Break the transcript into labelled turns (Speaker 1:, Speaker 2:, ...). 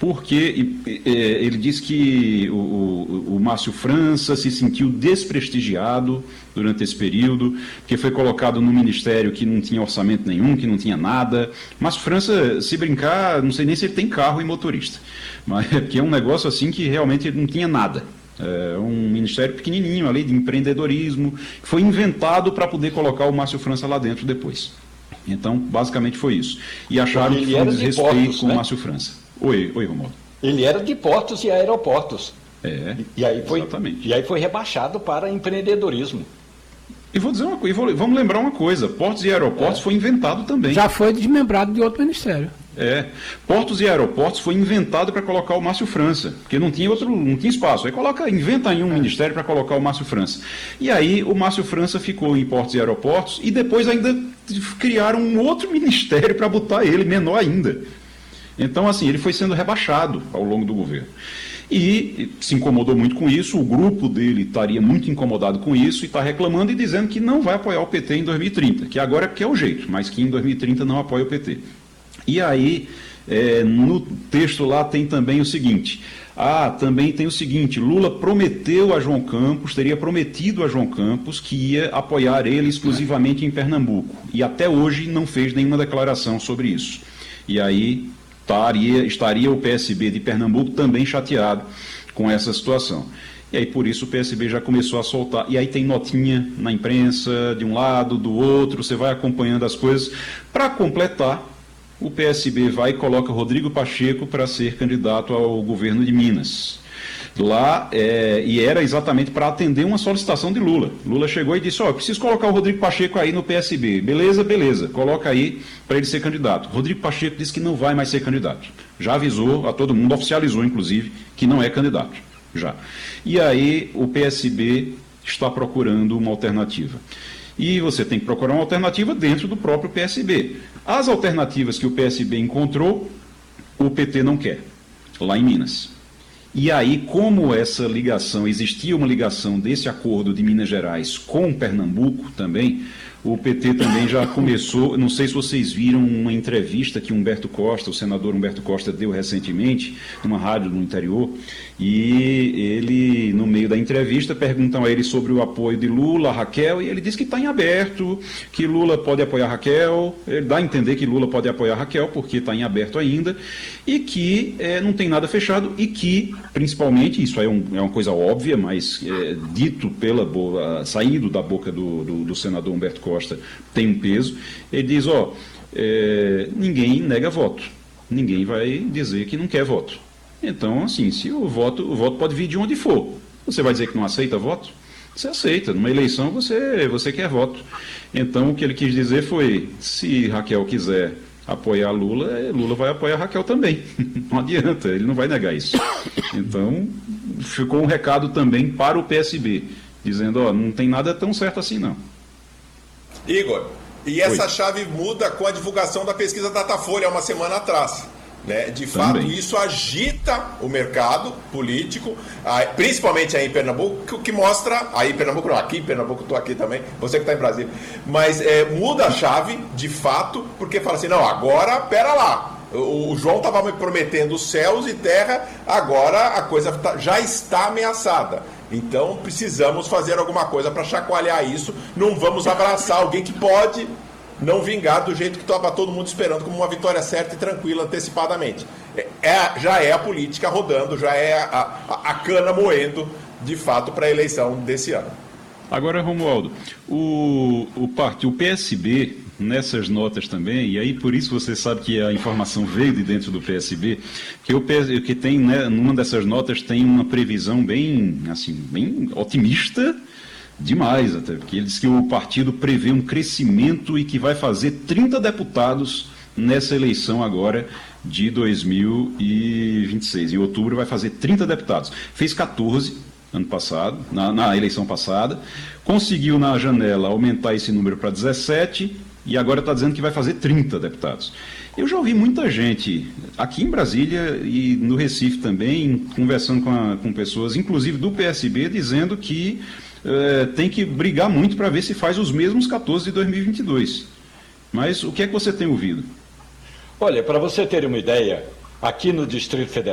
Speaker 1: porque ele diz que o Márcio França se sentiu desprestigiado durante esse período, que foi colocado num ministério que não tinha orçamento nenhum, que não tinha nada. Márcio França, se brincar, não sei nem se ele tem carro e motorista, mas que é um negócio assim que realmente ele não tinha nada. É um ministério pequenininho ali de empreendedorismo, que foi inventado para poder colocar o Márcio França lá dentro depois. Então, basicamente foi isso. E acharam que foi um desrespeito com o Márcio França. Oi, Romualdo.
Speaker 2: Ele era de portos e aeroportos.
Speaker 1: Exatamente.
Speaker 2: E aí foi rebaixado para empreendedorismo.
Speaker 1: E vou dizer uma coisa, vamos lembrar uma coisa, portos e aeroportos foi inventado também.
Speaker 3: Já foi desmembrado de outro ministério.
Speaker 1: Portos e aeroportos foi inventado para colocar o Márcio França, porque não tinha espaço. Aí inventa aí um ministério para colocar o Márcio França. E aí o Márcio França ficou em portos e aeroportos e depois ainda criaram um outro ministério para botar ele, menor ainda. Então, assim, ele foi sendo rebaixado ao longo do governo. E se incomodou muito com isso, o grupo dele estaria muito incomodado com isso e está reclamando e dizendo que não vai apoiar o PT em 2030, que agora é o jeito, mas que em 2030 não apoia o PT. E aí, no texto lá tem também o seguinte, Lula prometeu a João Campos, teria prometido a João Campos que ia apoiar ele exclusivamente em Pernambuco, e até hoje não fez nenhuma declaração sobre isso. E aí estaria o PSB de Pernambuco também chateado com essa situação. E aí, por isso, o PSB já começou a soltar. E aí tem notinha na imprensa, de um lado, do outro, você vai acompanhando as coisas. Para completar, o PSB vai e coloca Rodrigo Pacheco para ser candidato ao governo de Minas. Lá, e era exatamente para atender uma solicitação de Lula. Lula chegou e disse, eu preciso colocar o Rodrigo Pacheco aí no PSB. Beleza, coloca aí para ele ser candidato. Rodrigo Pacheco disse que não vai mais ser candidato. Já avisou a todo mundo, oficializou inclusive, que não é candidato. Já. E aí o PSB está procurando uma alternativa. E você tem que procurar uma alternativa dentro do próprio PSB. As alternativas que o PSB encontrou, o PT não quer, lá em Minas. E aí, como essa ligação, existia uma ligação desse acordo de Minas Gerais com Pernambuco também, o PT também já começou, não sei se vocês viram uma entrevista que o senador Humberto Costa deu recentemente, numa rádio no interior, e ele, no meio da entrevista, perguntam a ele sobre o apoio de Lula, Raquel, e ele diz que está em aberto, que Lula pode apoiar Raquel, ele dá a entender que Lula pode apoiar Raquel, porque está em aberto ainda, e que não tem nada fechado, e que, principalmente, isso é uma coisa óbvia, mas dito saindo da boca do senador Humberto Costa, tem um peso, ele diz, ninguém nega voto, ninguém vai dizer que não quer voto. Então, assim, se o voto pode vir de onde for. Você vai dizer que não aceita voto? Você aceita. Numa eleição você quer voto. Então, o que ele quis dizer foi, se Raquel quiser apoiar Lula, Lula vai apoiar Raquel também. Não adianta, ele não vai negar isso. Então, ficou um recado também para o PSB, dizendo, não tem nada tão certo assim, não.
Speaker 4: Igor, e essa chave muda com a divulgação da pesquisa Datafolha uma semana atrás. Né? De fato, isso agita o mercado político, principalmente aí em Pernambuco, que mostra, aí em Pernambuco não, aqui em Pernambuco, estou aqui também, você que está em Brasília, mas muda a chave, de fato, porque fala assim, não, agora, pera lá, o João estava me prometendo céus e terra, agora a coisa já está ameaçada. Então precisamos fazer alguma coisa para chacoalhar isso, não vamos abraçar alguém que pode não vingar do jeito que estava todo mundo esperando, como uma vitória certa e tranquila antecipadamente. Já é a política rodando, já é a cana moendo, de fato, para a eleição desse ano.
Speaker 1: Agora, Romualdo, o PSB, nessas notas também, e aí por isso você sabe que a informação veio de dentro do PSB, que tem, né, numa dessas notas tem uma previsão bem otimista, demais até, porque ele diz que o partido prevê um crescimento e que vai fazer 30 deputados nessa eleição agora de 2026. Em outubro vai fazer 30 deputados. Fez 14 ano passado, na eleição passada, conseguiu na janela aumentar esse número para 17 e agora está dizendo que vai fazer 30 deputados. Eu já ouvi muita gente aqui em Brasília e no Recife também, conversando com pessoas, inclusive do PSB, dizendo que tem que brigar muito para ver se faz os mesmos 14 de 2022. Mas o que é que você tem ouvido?
Speaker 2: Olha, para você ter uma ideia, aqui no Distrito Federal,